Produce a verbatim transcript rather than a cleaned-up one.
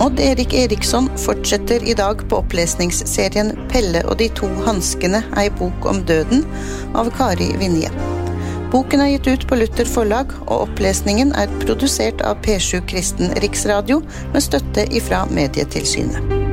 Odd Erik Eriksson fortsetter i dag på opplesningsserien Pelle og de to hanskene, ei bok om døden, av Kari Vinje. Boken er gitt ut på Luther forlag, og opplesningen er produsert av P sju Kristen Riksradio med støtte ifra Medietilsynet.